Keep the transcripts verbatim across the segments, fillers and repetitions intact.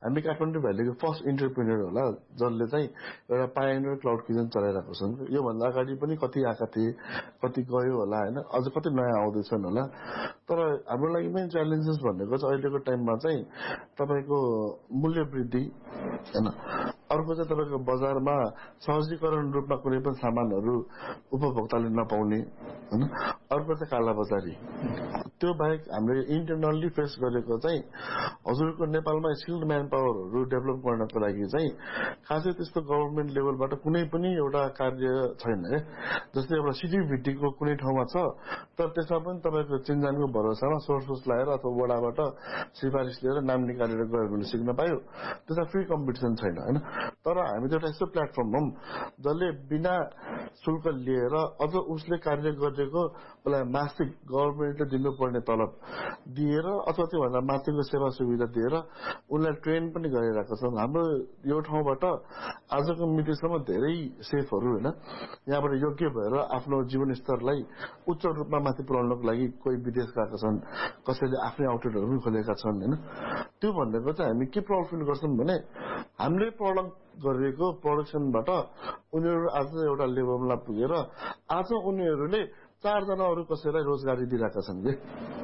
हामी काठमाडौँ भ्यालीको फर्स्ट इन्टरप्रेन्योर होला जसले चाहिँ एउटा पायोनियर क्लाउड किचन चलाइरहेको छन्। योभन्दा अगाडि पनि कति आएका थिए, कति गयो होला होइन, अझ कति नयाँ आउँदैछन् होला। तर हाम्रो लागि मेन च्यालेन्जेस भनेको चाहिँ अहिलेको टाइममा चाहिँ तपाईँको मूल्य वृद्धि होइन, अर्को चाहिँ तपाईँको बजारमा सहजीकरण रूपमा कुनै पनि सामानहरू उपभोक्ताले नपाउने होइन, अर्को चाहिँ कालाबजारी। त्यो बाहेक हामीले इन्टरनल्ली फेस गरेको चाहिँ हजुरको नेपालमा स्किल्ड म्यान पावरहरू डेभलप गर्नको लागि चाहिँ खासै त्यस्तो गभर्मेन्ट लेभलबाट कुनै पनि एउटा कार्य छैन है। जस्तै एउटा सिटी भित्तिको कुनै ठाउँमा छ तर त्यसमा पनि तपाईँको चिन्जानको भरोसामा सोर्स सोर्स लगाएर अथवा वडाबाट सिफारिस लिएर नाम निकालेर गयो भने सिक्न पायो, त्यसमा फ्री कम्पिटिसन छैन होइन। तर हामी त एउटा यस्तो प्लेटफर्म हौँ जसले बिना शुल्क लिएर अझ उसले कार्य गरेको उसलाई मासिक गभर्मेन्टले दिनुपर्ने तलब दिएर अथवा त्योभन्दा माथिको सेवा सुविधा दिएर उनलाई ट्रेन पनि गरिरहेको छौँ। हाम्रो यो ठाउँबाट आजको मितिसम्म धेरै सेफहरू होइन यहाँबाट योग्य भएर आफ्नो जीवनस्तरलाई उच्च रूपमा माथि पुर्याउनको लागि कोही विदेश गएका छन्, कसैले आफ्नै आउटलेटहरू पनि खोलेका छन् होइन। त्यो भनेको चाहिँ हामी के प्राउड फिल गर्छौँ भने हामीले प्रडक्ट गरेको प्रडक्सनबाट उनीहरू आज एउटा लेभलमा पुगेर आज उनीहरूले चारजना अरू कसैलाई रोजगारी दिइरहेका छन् कि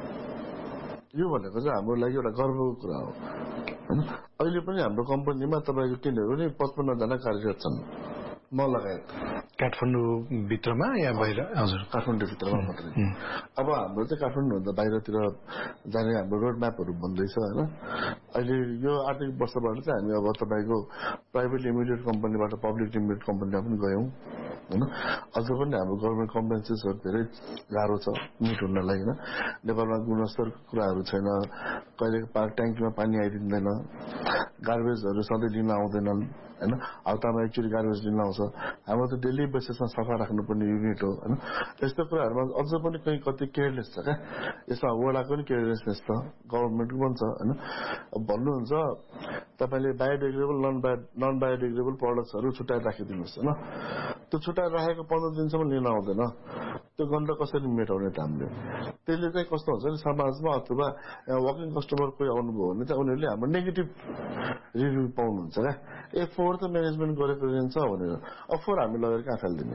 यो भनेको चाहिँ हाम्रो लागि एउटा गर्वको कुरा हो होइन। अहिले पनि हाम्रो कम्पनीमा तपाईँको किनहरू नि पचपन्न जना कार्यरत छन् म लगायत। काठमाडौँ भित्रमा या बाहिर? हजुर, काठमाडौँ भित्रमा मात्रै। अब हाम्रो चाहिँ काठमाडौँभन्दा बाहिरतिर जाने हाम्रो रोड म्यापहरू बन्दैछ होइन। अहिले यो आर्थिक वर्षबाट चाहिँ हामी अब तपाईँको प्राइभेट लिमिटेड कम्पनीबाट पब्लिक लिमिटेड कम्पनीमा पनि गयौँ होइन। अझ पनि हाम्रो गभर्मेन्ट कम्पेन्सेसहरू धेरै गाह्रो छ मिट हुनलाई होइन। नेपालमा गुणस्तरको कुराहरू छैन, कहिले ट्याङ्कीमा पानी आइदिँदैन, गार्बेजहरू सधैँ लिन आउँदैनन् होइन, हप्तामा एकचोटि गार्बेज लिन आउँछ। हाम्रो त डेली बेसिसमा सफा राख्नुपर्ने युनिट हो होइन। यस्तो कुराहरूमा अझ पनि कहीँ कति केयरलेस छ क्या, यसमा वडाको पनि केयरलेसनेस छ, गभर्मेन्टको पनि छ होइन। भन्नुहुन्छ तपाईँले biodegradable non bio non biodegradable प्रडक्ट्सहरू छुट्याएर राखिदिनुहोस् होइन। त्यो छुट्याएर राखेको पन्ध्र दिनसम्म लिन आउँदैन, त्यो गन्ध कसरी मेटाउने त हामीले। त्यसले चाहिँ कस्तो हुन्छ नि समाजमा अथवा वर्किङ कस्टमर कोही आउनुभयो भने चाहिँ उनीहरूले हाम्रो नेगेटिभ रिभ्यू पाउनुहुन्छ क्या, ए फोहोर त म्यानेजमेन्ट गरेको रहन्छ भनेर। अब फोहोर हामी लगेर कहाँ फाल्दिने?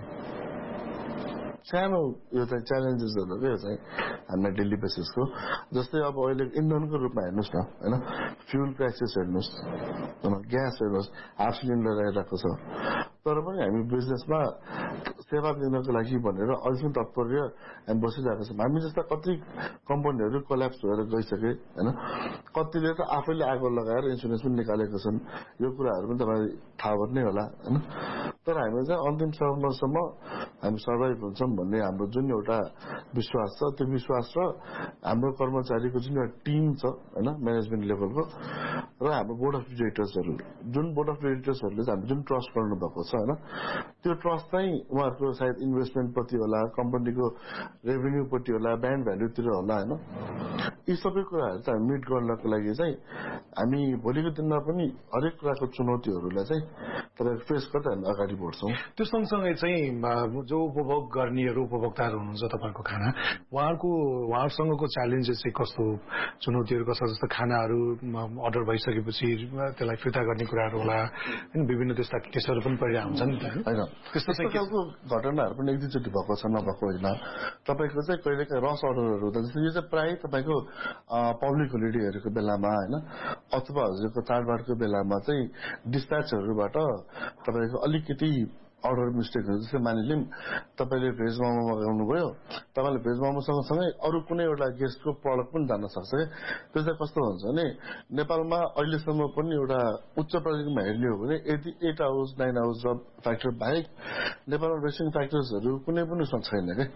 सानो यो चाहिँ च्यालेन्जेसहरू यो चाहिँ हामीलाई डेली बेसिसको। जस्तै अब अहिले इन्धनको रूपमा हेर्नुहोस् न होइन, फ्युल क्राइसिस हेर्नुहोस् होइन, ग्यास हेर्नुहोस् हाफ सिलिन्डर आइरहेको छ। तर पनि हामी बिजनेसमा सेवा दिनको लागि भनेर अहिलेसम्म तत्पर्य हामी बसिरहेको छौँ। हामी जस्ता कति कम्पनीहरू कोल्याप्स भएर गइसके होइन, कतिले त आफैले आगो लगाएर इन्सुरेन्स पनि निकालेको छन्। यो कुराहरू पनि तपाईँलाई थाहा नै होला होइन। तर हामी चाहिँ अन्तिम समयसम्म हामी सर्भाइभ हुन्छौँ भन्ने हाम्रो जुन एउटा विश्वास छ, त्यो विश्वास र हाम्रो कर्मचारीको जुन एउटा टिम छ होइन म्यानेजमेन्ट लेभलको र हाम्रो बोर्ड अफ डिरेक्टर्सहरू, जुन बोर्ड अफ डिरेक्टर्सहरूले चाहिँ हामी जुन ट्रस्ट गर्नुभएको छ होइन, त्यो ट्रस्ट चाहिँ उहाँहरूको सायद इन्भेस्टमेन्टप्रति होला, कम्पनीको रेभेन्यूपट्टि होला, ब्रान्ड भ्याल्युतिर होला होइन। यी सबै कुराहरू चाहिँ हामी मिट गर्नको लागि चाहिँ हामी भोलिको दिनमा पनि हरेक कुराको चुनौतीहरूलाई चाहिँ तपाईँको फेस गर्दै हामी अगाडि बढ्छौँ। त्यो सँगसँगै चाहिँ जो उपभोग गर्नेहरू उपभोक्ताहरू हुनुहुन्छ तपाईँको खाना, उहाँहरूको उहाँहरूसँगको च्यालेन्जेस चाहिँ कस्तो, चुनौतीहरू कस्तो? जस्तो खानाहरू अर्डर भइसकेपछि त्यसलाई फिर्ता गर्ने कुराहरू होला होइन, विभिन्न त्यस्ता केसहरू पनि परिरहेको हुन्छ नि त होइन। त्यस्तो खालको घटनाहरू पनि एक दुईचोटि भएको छ, नभएको होइन। तपाईँको चाहिँ कहिलेकाहीँ रस अर्डरहरू हुँदा जस्तो यो चाहिँ प्रायः तपाईँको पब्लिक होलिडेहरूको बेलामा होइन अथवा हजुरको चाडबाडको बेलामा चाहिँ डिस्प्याचहरूबाट तपाईँको अलिकति अर्डर मिस्टेकहरू। जस्तै मानिलिउँ तपाईँले भेज मोमो मगाउनु भयो, तपाईँले भेज मोमो सँगसँगै अरू कुनै एउटा गेस्टको प्रडक्ट पनि जान सक्छ क्या। त्यो चाहिँ कस्तो हुन्छ भने नेपालमा अहिलेसम्म पनि एउटा उच्च प्रयोगमा हेर्ने हो भने यदि at hours nine hours job factor बाहेक नेपालमा रेसिङ फ्याक्टर्सहरू कुनै पनि उसमा छैन क्या।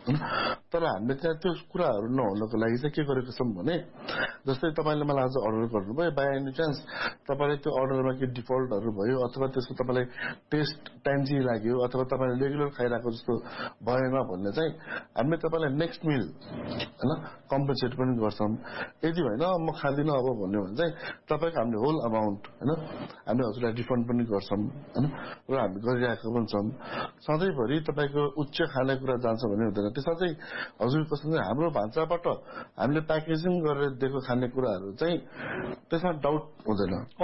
तर हामीले त्यहाँ त्यो कुराहरू नहुनको लागि चाहिँ के गरेको छौँ भने जस्तै तपाईँले मलाई आज अर्डर गर्नुभयो, बाई एनी चान्स तपाईँले त्यो अर्डरमा के डिफल्टहरू भयो अथवा त्यसको तपाईँलाई टेस्ट टाइन्जी लाग्यो अथवा तपाईँले रेगुलर खाइरहेको जस्तो भएन भने चाहिँ हामीले तपाईँलाई नेक्स्ट मिल होइन कम्पेन्सेट पनि गर्छौँ। यदि होइन म खाँदिनँ अब भन्यो भने चाहिँ तपाईँको हामीले होल अमाउन्ट होइन हामीले हजुरलाई रिफन्ड पनि गर्छौँ होइन, र हामी गरिरहेको पनि छौँ। सधैँभरि तपाईँको उच्च खानेकुरा जान्छ भने हुँदैन। त्यसमा चाहिँ हजुरको सँगै हाम्रो भान्साबाट हामीले प्याकेजिङ गरेर दिएको खानेकुराहरू चाहिँ त्यसमा डाउट हुँदैन।